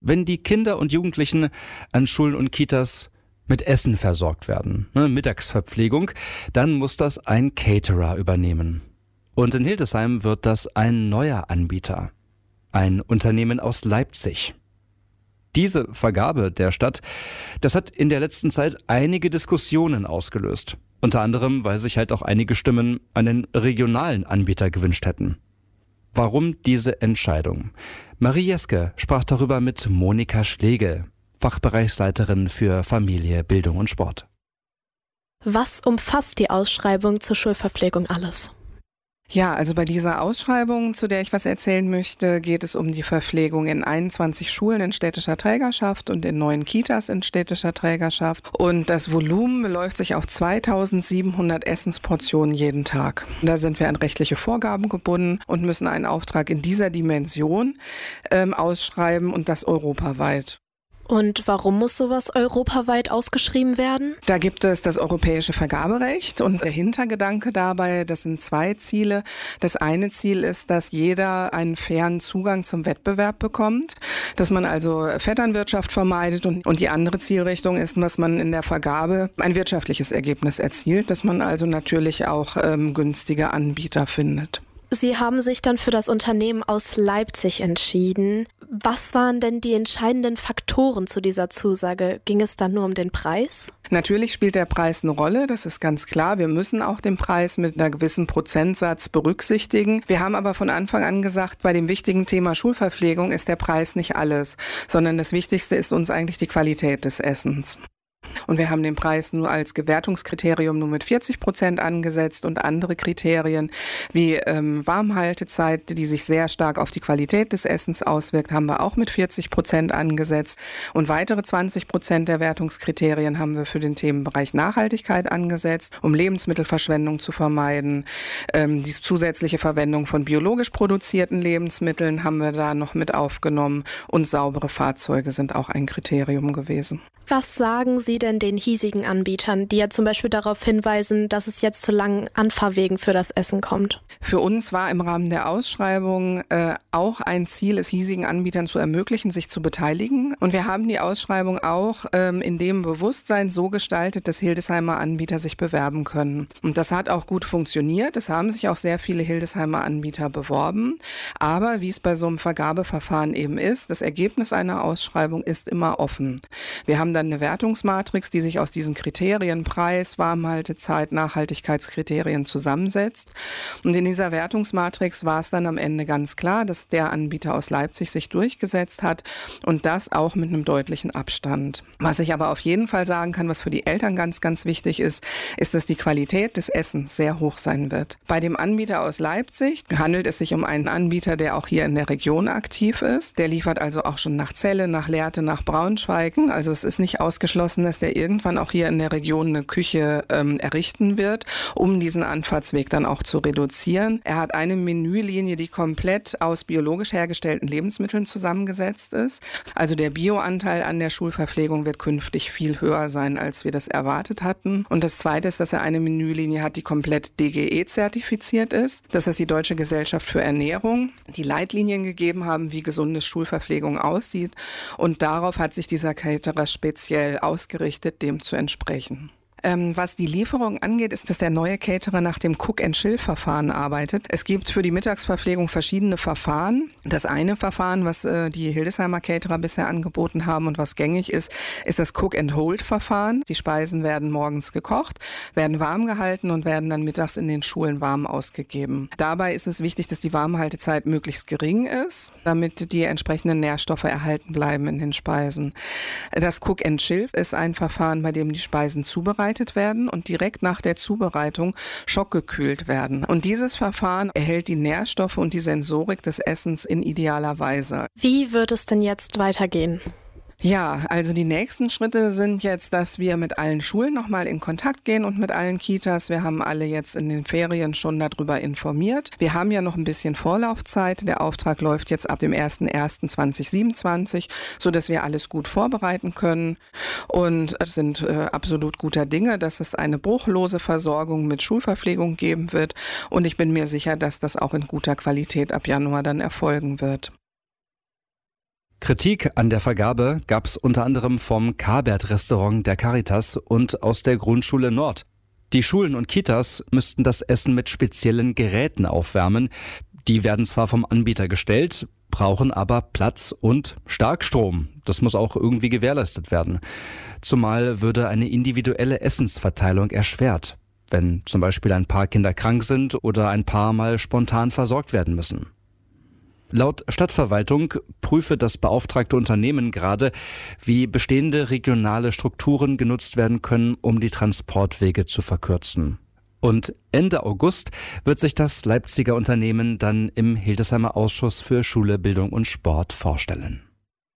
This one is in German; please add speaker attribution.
Speaker 1: wenn die Kinder und Jugendlichen an Schulen und Kitas mit Essen versorgt werden, Mittagsverpflegung, dann muss das ein Caterer übernehmen. Und in Hildesheim wird das ein neuer Anbieter, ein Unternehmen aus Leipzig. Diese Vergabe der Stadt, das hat in der letzten Zeit einige Diskussionen ausgelöst. Unter anderem, weil sich halt auch einige Stimmen einen regionalen Anbieter gewünscht hätten. Warum diese Entscheidung? Marie Jeske sprach darüber mit Monika Schlegel, Fachbereichsleiterin für Familie, Bildung und Sport.
Speaker 2: Was umfasst die Ausschreibung zur Schulverpflegung alles?
Speaker 3: Ja, also bei dieser Ausschreibung, zu der ich was erzählen möchte, geht es um die Verpflegung in 21 Schulen in städtischer Trägerschaft und in 9 Kitas in städtischer Trägerschaft. Und das Volumen beläuft sich auf 2700 Essensportionen jeden Tag. Da sind wir an rechtliche Vorgaben gebunden und müssen einen Auftrag in dieser Dimension ausschreiben und das europaweit.
Speaker 2: Und warum muss sowas europaweit ausgeschrieben werden?
Speaker 3: Da gibt es das europäische Vergaberecht und der Hintergedanke dabei, das sind 2 Ziele. Das eine Ziel ist, dass jeder einen fairen Zugang zum Wettbewerb bekommt, dass man also Vetternwirtschaft vermeidet und die andere Zielrichtung ist, dass man in der Vergabe ein wirtschaftliches Ergebnis erzielt, dass man also natürlich auch günstige Anbieter findet.
Speaker 2: Sie haben sich dann für das Unternehmen aus Leipzig entschieden. Was waren denn die entscheidenden Faktoren zu dieser Zusage? Ging es dann nur um den Preis?
Speaker 3: Natürlich spielt der Preis eine Rolle, das ist ganz klar. Wir müssen auch den Preis mit einer gewissen Prozentsatz berücksichtigen. Wir haben aber von Anfang an gesagt, bei dem wichtigen Thema Schulverpflegung ist der Preis nicht alles, sondern das Wichtigste ist uns eigentlich die Qualität des Essens. Und wir haben den Preis nur als Gewertungskriterium nur mit 40% angesetzt und andere Kriterien wie Warmhaltezeit, die sich sehr stark auf die Qualität des Essens auswirkt, haben wir auch mit 40% angesetzt. Und weitere 20% der Wertungskriterien haben wir für den Themenbereich Nachhaltigkeit angesetzt, um Lebensmittelverschwendung zu vermeiden. Die zusätzliche Verwendung von biologisch produzierten Lebensmitteln haben wir da noch mit aufgenommen und saubere Fahrzeuge sind auch ein Kriterium gewesen.
Speaker 2: Was sagen Sie denn den hiesigen Anbietern, die ja zum Beispiel darauf hinweisen, dass es jetzt zu langen Anfahrwegen für das Essen kommt?
Speaker 3: Für uns war im Rahmen der Ausschreibung auch ein Ziel, es hiesigen Anbietern zu ermöglichen, sich zu beteiligen. Und wir haben die Ausschreibung auch in dem Bewusstsein so gestaltet, dass Hildesheimer Anbieter sich bewerben können. Und das hat auch gut funktioniert. Es haben sich auch sehr viele Hildesheimer Anbieter beworben. Aber wie es bei so einem Vergabeverfahren eben ist, das Ergebnis einer Ausschreibung ist immer offen. Wir haben dann eine Wertungsmatrix, die sich aus diesen Kriterien, Preis, Warmhaltezeit, Nachhaltigkeitskriterien zusammensetzt. Und in dieser Wertungsmatrix war es dann am Ende ganz klar, dass der Anbieter aus Leipzig sich durchgesetzt hat und das auch mit einem deutlichen Abstand. Was ich aber auf jeden Fall sagen kann, was für die Eltern ganz, ganz wichtig ist, ist, dass die Qualität des Essens sehr hoch sein wird. Bei dem Anbieter aus Leipzig handelt es sich um einen Anbieter, der auch hier in der Region aktiv ist. Der liefert also auch schon nach Celle, nach Lehrte, nach Braunschweig. Also es ist nicht ausgeschlossen, dass der irgendwann auch hier in der Region eine Küche errichten wird, um diesen Anfahrtsweg dann auch zu reduzieren. Er hat eine Menülinie, die komplett aus biologisch hergestellten Lebensmitteln zusammengesetzt ist. Also der Bioanteil an der Schulverpflegung wird künftig viel höher sein, als wir das erwartet hatten. Und das Zweite ist, dass er eine Menülinie hat, die komplett DGE-zertifiziert ist. Das ist die Deutsche Gesellschaft für Ernährung, die Leitlinien gegeben haben, wie gesunde Schulverpflegung aussieht. Und darauf hat sich dieser Caterer speziell ausgerichtet, dem zu entsprechen. Was die Lieferung angeht, ist, dass der neue Caterer nach dem Cook-and-Chill-Verfahren arbeitet. Es gibt für die Mittagsverpflegung verschiedene Verfahren. Das eine Verfahren, was die Hildesheimer Caterer bisher angeboten haben und was gängig ist, ist das Cook-and-Hold-Verfahren. Die Speisen werden morgens gekocht, werden warm gehalten und werden dann mittags in den Schulen warm ausgegeben. Dabei ist es wichtig, dass die Warmhaltezeit möglichst gering ist, damit die entsprechenden Nährstoffe erhalten bleiben in den Speisen. Das Cook-and-Chill ist ein Verfahren, bei dem die Speisen zubereitet werden und direkt nach der Zubereitung schockgekühlt werden. Und dieses Verfahren erhält die Nährstoffe und die Sensorik des Essens in idealer Weise.
Speaker 2: Wie wird es denn jetzt weitergehen?
Speaker 3: Ja, also die nächsten Schritte sind jetzt, dass wir mit allen Schulen nochmal in Kontakt gehen und mit allen Kitas. Wir haben alle jetzt in den Ferien schon darüber informiert. Wir haben ja noch ein bisschen Vorlaufzeit. Der Auftrag läuft jetzt ab dem 01.01.2027, sodass wir alles gut vorbereiten können und sind absolut guter Dinge, dass es eine bruchlose Versorgung mit Schulverpflegung geben wird. Und ich bin mir sicher, dass das auch in guter Qualität ab Januar dann erfolgen wird.
Speaker 1: Kritik an der Vergabe gab es unter anderem vom Kabert-Restaurant der Caritas und aus der Grundschule Nord. Die Schulen und Kitas müssten das Essen mit speziellen Geräten aufwärmen. Die werden zwar vom Anbieter gestellt, brauchen aber Platz und Starkstrom. Das muss auch irgendwie gewährleistet werden. Zumal würde eine individuelle Essensverteilung erschwert, wenn zum Beispiel ein paar Kinder krank sind oder ein paar mal spontan versorgt werden müssen. Laut Stadtverwaltung prüfe das beauftragte Unternehmen gerade, wie bestehende regionale Strukturen genutzt werden können, um die Transportwege zu verkürzen. Und Ende August wird sich das Leipziger Unternehmen dann im Hildesheimer Ausschuss für Schule, Bildung und Sport vorstellen.